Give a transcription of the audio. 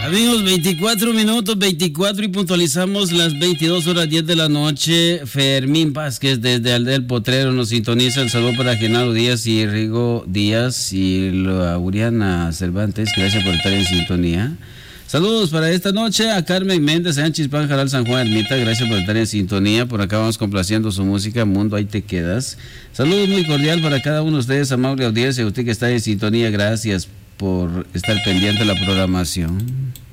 Amigos, 24 minutos, 24 y puntualizamos las 22 horas 10 de la noche. Fermín Vázquez desde Aldea del Potrero nos sintoniza. El saludo para Genaro Díaz y Rigo Díaz y Lauriana Cervantes. Gracias por estar en sintonía. Saludos para esta noche a Carmen Méndez, en Chispán, Jaral, San Juan Ermita. Gracias por estar en sintonía. Por acá vamos complaciendo su música. Mundo, ahí te quedas. Saludos muy cordial para cada uno de ustedes, amable audiencia. Usted que está en sintonía, gracias por estar pendiente de la programación.